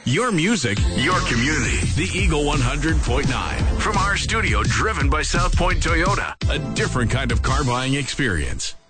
Your music, your community. The Eagle 100.9. From our studio driven by South Point Toyota. A different kind of car buying experience.